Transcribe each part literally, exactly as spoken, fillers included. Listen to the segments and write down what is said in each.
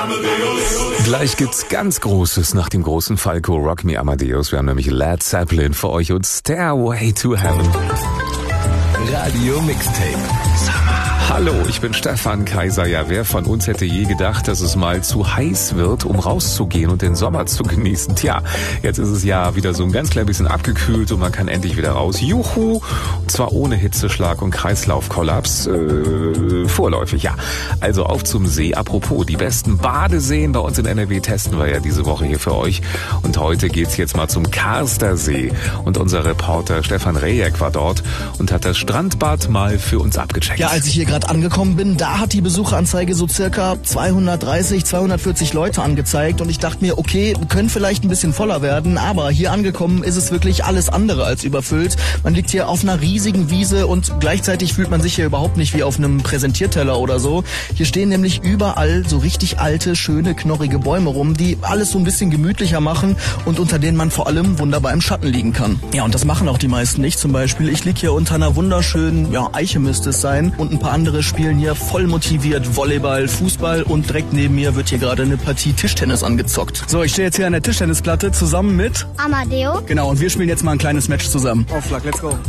Gleich gibt's ganz Großes nach dem großen Falco Rock Me Amadeus. Wir haben nämlich Led Zeppelin für euch und Stairway to Heaven. Radio Mixtape. Hallo, ich bin Stefan Kaiser. Ja, wer von uns hätte je gedacht, dass es mal zu heiß wird, um rauszugehen und den Sommer zu genießen? Tja, jetzt ist es ja wieder so ein ganz klein bisschen abgekühlt und man kann endlich wieder raus. Juhu! Und zwar ohne Hitzeschlag und Kreislaufkollaps. Äh, vorläufig, ja. Also auf zum See. Apropos, die besten Badeseen bei uns in N R W testen wir ja diese Woche hier für euch. Und heute geht's jetzt mal zum Karstersee. Und unser Reporter Stefan Rejek war dort und hat das Strandbad mal für uns abgecheckt. Ja, als ich hier gerade angekommen bin, da hat die Besucheranzeige so circa zweihundertdreißig, zweihundertvierzig Leute angezeigt und ich dachte mir, okay, können vielleicht ein bisschen voller werden, aber hier angekommen ist es wirklich alles andere als überfüllt. Man liegt hier auf einer riesigen Wiese und gleichzeitig fühlt man sich hier überhaupt nicht wie auf einem Präsentierteller oder so. Hier stehen nämlich überall so richtig alte, schöne, knorrige Bäume rum, die alles so ein bisschen gemütlicher machen und unter denen man vor allem wunderbar im Schatten liegen kann. Ja, und das machen auch die meisten nicht. Zum Beispiel, ich liege hier unter einer wunderschönen, ja, Eiche müsste es sein und ein paar andere spielen hier voll motiviert Volleyball, Fußball und direkt neben mir wird hier gerade eine Partie Tischtennis angezockt. So, ich stehe jetzt hier an der Tischtennisplatte zusammen mit Amadeo. Genau, und wir spielen jetzt mal ein kleines Match zusammen. Auf Schlag, let's go.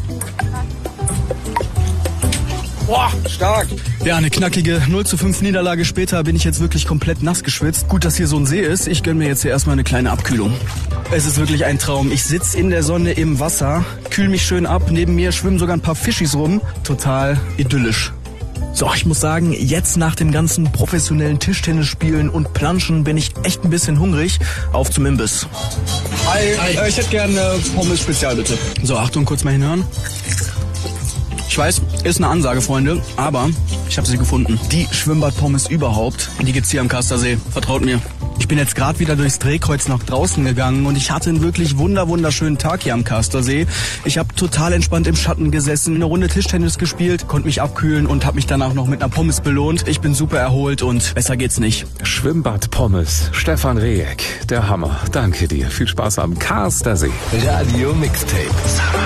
Boah, stark. Ja, eine knackige null zu fünf Niederlage später bin ich jetzt wirklich komplett nass geschwitzt. Gut, dass hier so ein See ist. Ich gönne mir jetzt hier erstmal eine kleine Abkühlung. Es ist wirklich ein Traum. Ich sitze in der Sonne im Wasser, kühl mich schön ab. Neben mir schwimmen sogar ein paar Fischis rum. Total idyllisch. So, ich muss sagen, jetzt nach dem ganzen professionellen Tischtennisspielen und Planschen bin ich echt ein bisschen hungrig. Auf zum Imbiss. Hi, Hi. Äh, ich hätte gerne Pommes Spezial, bitte. So, Achtung, kurz mal hinhören. Ich weiß, ist eine Ansage, Freunde, aber ich habe sie gefunden. Die Schwimmbadpommes überhaupt, die gibt's hier am Karstersee. Vertraut mir. Ich bin jetzt gerade wieder durchs Drehkreuz nach draußen gegangen und ich hatte einen wirklich wunder wunderschönen Tag hier am Karstersee. Ich habe total entspannt im Schatten gesessen, eine Runde Tischtennis gespielt, konnte mich abkühlen und habe mich danach noch mit einer Pommes belohnt. Ich bin super erholt und besser geht's nicht. Schwimmbadpommes, Stefan Rejek, der Hammer. Danke dir. Viel Spaß am Karstersee. Radio Mixtape.